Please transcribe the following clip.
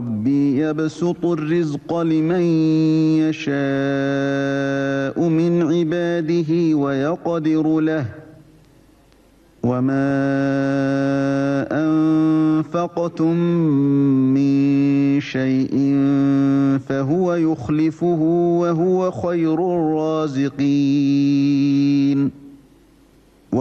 ربي يبسط الرزق لمن يشاء من عباده ويقدر له وما أنفقتم من شيء فهو يخلفه وهو خير الرازقين